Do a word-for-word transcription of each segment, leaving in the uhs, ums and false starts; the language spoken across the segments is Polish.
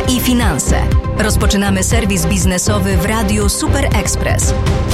i finanse. Rozpoczynamy serwis biznesowy w Radiu Super Express.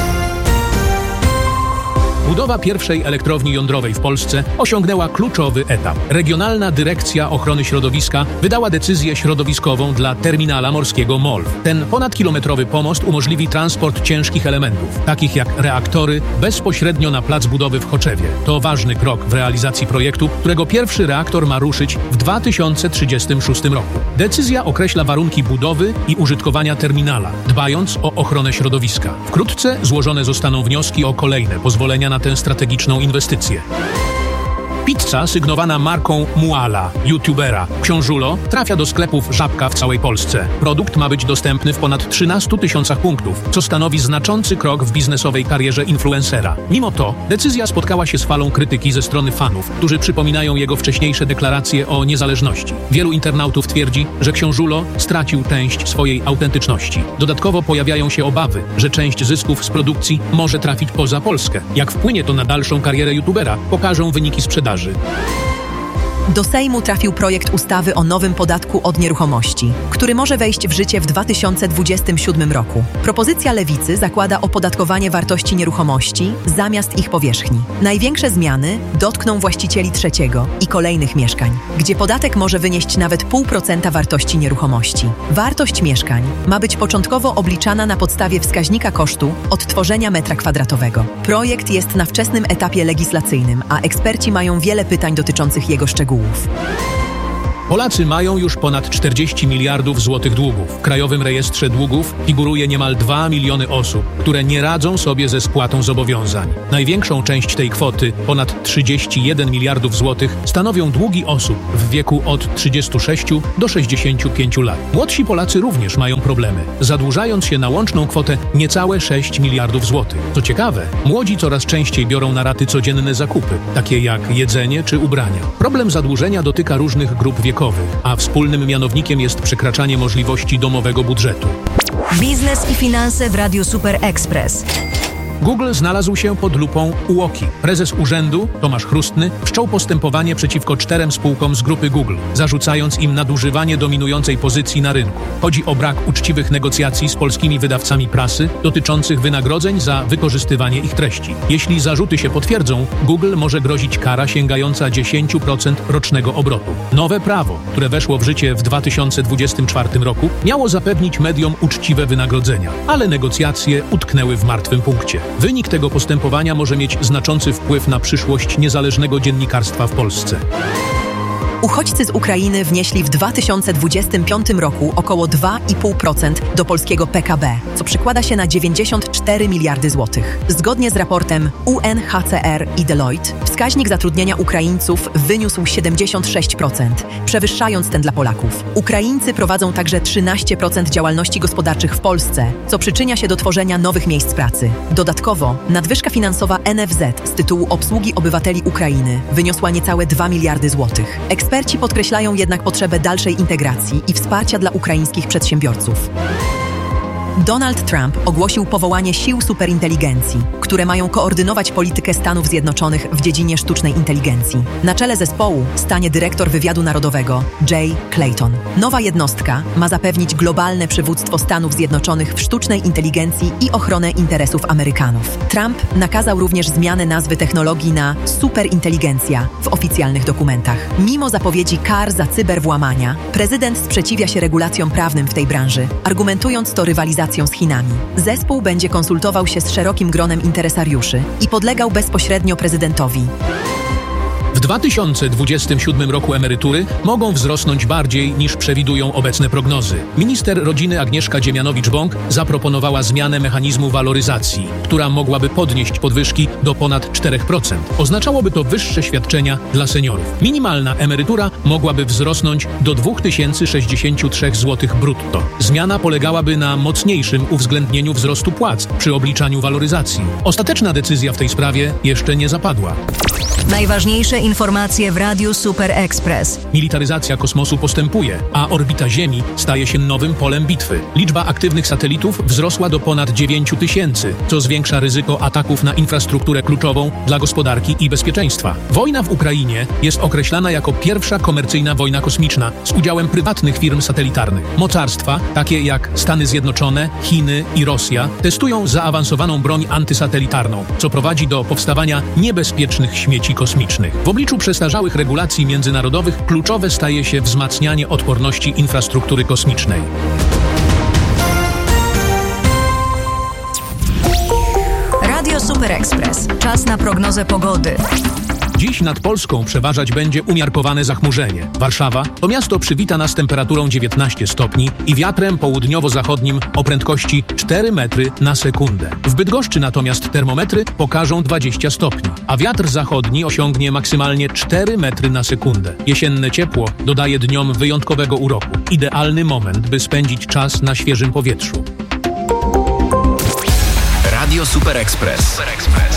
Budowa pierwszej elektrowni jądrowej w Polsce osiągnęła kluczowy etap. Regionalna Dyrekcja Ochrony Środowiska wydała decyzję środowiskową dla terminala morskiego MOL. Ten ponadkilometrowy pomost umożliwi transport ciężkich elementów, takich jak reaktory, bezpośrednio na plac budowy w Choczewie. To ważny krok w realizacji projektu, którego pierwszy reaktor ma ruszyć w dwa tysiące trzydziestym szóstym roku. Decyzja określa warunki budowy i użytkowania terminala, dbając o ochronę środowiska. Wkrótce złożone zostaną wnioski o kolejne pozwolenia na tę strategiczną inwestycję. Pizza sygnowana marką Muala, youtubera Książulo, trafia do sklepów Żabka w całej Polsce. Produkt ma być dostępny w ponad trzynastu tysiącach punktów, co stanowi znaczący krok w biznesowej karierze influencera. Mimo to decyzja spotkała się z falą krytyki ze strony fanów, którzy przypominają jego wcześniejsze deklaracje o niezależności. Wielu internautów twierdzi, że Książulo stracił część swojej autentyczności. Dodatkowo pojawiają się obawy, że część zysków z produkcji może trafić poza Polskę. Jak wpłynie to na dalszą karierę youtubera, pokażą wyniki sprzedaży. Do Sejmu trafił projekt ustawy o nowym podatku od nieruchomości, który może wejść w życie w dwa tysiące dwudziestym siódmym roku. Propozycja Lewicy zakłada opodatkowanie wartości nieruchomości zamiast ich powierzchni. Największe zmiany dotkną właścicieli trzeciego i kolejnych mieszkań, gdzie podatek może wynieść nawet pół procenta wartości nieruchomości. Wartość mieszkań ma być początkowo obliczana na podstawie wskaźnika kosztu odtworzenia metra kwadratowego. Projekt jest na wczesnym etapie legislacyjnym, a eksperci mają wiele pytań dotyczących jego szczegółów. Polacy mają już ponad czterdzieści miliardów złotych długów. W Krajowym Rejestrze Długów figuruje niemal dwa miliony osób, które nie radzą sobie ze spłatą zobowiązań. Największą część tej kwoty, ponad trzydzieści jeden miliardów złotych, stanowią długi osób w wieku od trzydziestu sześciu do sześćdziesięciu pięciu lat. Młodsi Polacy również mają problemy, zadłużając się na łączną kwotę niecałe sześć miliardów złotych. Co ciekawe, młodzi coraz częściej biorą na raty codzienne zakupy, takie jak jedzenie czy ubrania. Problem zadłużenia dotyka różnych grup wiekowych, a wspólnym mianownikiem jest przekraczanie możliwości domowego budżetu. Biznes i finanse w Radiu Super Express. Google znalazł się pod lupą U O K I. Prezes urzędu, Tomasz Chrustny, wszczął postępowanie przeciwko czterem spółkom z grupy Google, zarzucając im nadużywanie dominującej pozycji na rynku. Chodzi o brak uczciwych negocjacji z polskimi wydawcami prasy dotyczących wynagrodzeń za wykorzystywanie ich treści. Jeśli zarzuty się potwierdzą, Google może grozić kara sięgająca dziesięć procent rocznego obrotu. Nowe prawo, które weszło w życie w dwa tysiące dwudziestym czwartym roku, miało zapewnić mediom uczciwe wynagrodzenia, ale negocjacje utknęły w martwym punkcie. Wynik tego postępowania może mieć znaczący wpływ na przyszłość niezależnego dziennikarstwa w Polsce. Uchodźcy z Ukrainy wnieśli w dwa tysiące dwudziestym piątym roku około dwa i pół procent do polskiego P K B, co przekłada się na dziewięćdziesiąt cztery miliardy złotych. Zgodnie z raportem U N H C R i Deloitte, wskaźnik zatrudnienia Ukraińców wyniósł siedemdziesiąt sześć procent, przewyższając ten dla Polaków. Ukraińcy prowadzą także trzynaście procent działalności gospodarczych w Polsce, co przyczynia się do tworzenia nowych miejsc pracy. Dodatkowo nadwyżka finansowa N F Z z tytułu obsługi obywateli Ukrainy wyniosła niecałe dwa miliardy złotych. Eksperci podkreślają jednak potrzebę dalszej integracji i wsparcia dla ukraińskich przedsiębiorców. Donald Trump ogłosił powołanie sił superinteligencji, które mają koordynować politykę Stanów Zjednoczonych w dziedzinie sztucznej inteligencji. Na czele zespołu stanie dyrektor wywiadu narodowego Jay Clayton. Nowa jednostka ma zapewnić globalne przywództwo Stanów Zjednoczonych w sztucznej inteligencji i ochronę interesów Amerykanów. Trump nakazał również zmianę nazwy technologii na superinteligencja w oficjalnych dokumentach. Mimo zapowiedzi kar za cyberwłamania, prezydent sprzeciwia się regulacjom prawnym w tej branży, argumentując to rywalizacją z Chinami. Zespół będzie konsultował się z szerokim gronem interesariuszy i podlegał bezpośrednio prezydentowi. W dwa tysiące dwudziestym siódmym roku emerytury mogą wzrosnąć bardziej niż przewidują obecne prognozy. Minister rodziny Agnieszka Dziemianowicz-Bąk zaproponowała zmianę mechanizmu waloryzacji, która mogłaby podnieść podwyżki do ponad cztery procent. Oznaczałoby to wyższe świadczenia dla seniorów. Minimalna emerytura mogłaby wzrosnąć do dwa tysiące sześćdziesiąt trzy złotych brutto. Zmiana polegałaby na mocniejszym uwzględnieniu wzrostu płac przy obliczaniu waloryzacji. Ostateczna decyzja w tej sprawie jeszcze nie zapadła. Najważniejsze informacje Informacje w Radiu Super Express. Militaryzacja kosmosu postępuje, a orbita Ziemi staje się nowym polem bitwy. Liczba aktywnych satelitów wzrosła do ponad dziewięć tysięcy, co zwiększa ryzyko ataków na infrastrukturę kluczową dla gospodarki i bezpieczeństwa. Wojna w Ukrainie jest określana jako pierwsza komercyjna wojna kosmiczna z udziałem prywatnych firm satelitarnych. Mocarstwa, takie jak Stany Zjednoczone, Chiny i Rosja, testują zaawansowaną broń antysatelitarną, co prowadzi do powstawania niebezpiecznych śmieci kosmicznych. W obliczu przestarzałych regulacji międzynarodowych kluczowe staje się wzmacnianie odporności infrastruktury kosmicznej. Radio Super Express. Czas na prognozę pogody. Dziś nad Polską przeważać będzie umiarkowane zachmurzenie. Warszawa to miasto przywita nas temperaturą dziewiętnaście stopni i wiatrem południowo-zachodnim o prędkości cztery metry na sekundę. W Bydgoszczy natomiast termometry pokażą dwadzieścia stopni, a wiatr zachodni osiągnie maksymalnie cztery metry na sekundę. Jesienne ciepło dodaje dniom wyjątkowego uroku. Idealny moment, by spędzić czas na świeżym powietrzu. Radio Super Express.